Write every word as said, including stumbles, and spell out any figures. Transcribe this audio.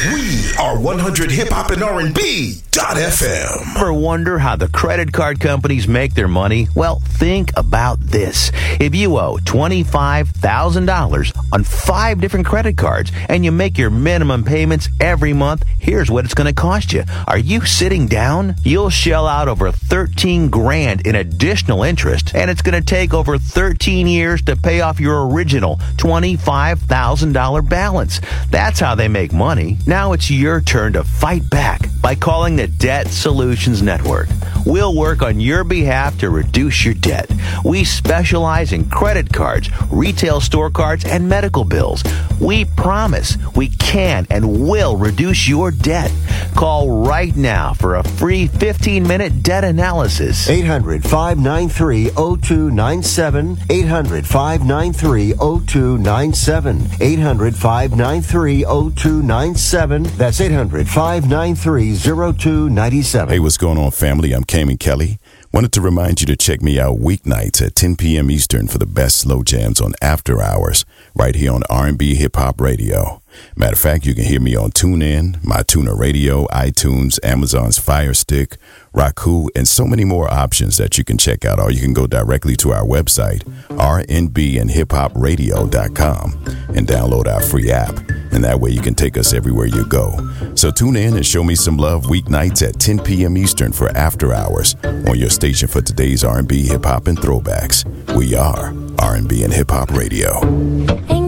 We are one hundred Hip Hop and R and B dot F M. Ever wonder how the credit card companies make their money? Well, think about this. If you owe twenty-five thousand dollars on five different credit cards and you make your minimum payments every month, here's what it's going to cost you. Are you sitting down? You'll shell out over thirteen grand in additional interest, and it's going to take over thirteen years to pay off your original twenty-five thousand dollars balance. That's how they make money. Now it's your turn to fight back by calling the Debt Solutions Network. We'll work on your behalf to reduce your debt. We specialize in credit cards, retail store cards, and medical bills. We promise we can and will reduce your debt. Call right now for a free fifteen-minute debt analysis. eight hundred, five nine three, zero two nine seven. eight hundred, five nine three, zero two nine seven. eight hundred, five nine three, zero two nine seven. That's eight hundred, five nine three, zero two nine seven. Hey, what's going on, family? I'm Kamen Kelly. Wanted to remind you to check me out weeknights at ten p.m. Eastern for the best slow jams on After Hours right here on R and B Hip Hop Radio. Matter of fact, you can hear me on TuneIn, MyTuner Radio, iTunes, Amazon's Fire Stick, Roku, and so many more options that you can check out. Or you can go directly to our website, r n b and hip hop radio dot com, and download our free app. And that way you can take us everywhere you go. So tune in and show me some love weeknights at ten p.m. Eastern for After Hours on your station for today's R and B, hip hop, and throwbacks. We are R and B and Hip Hop Radio.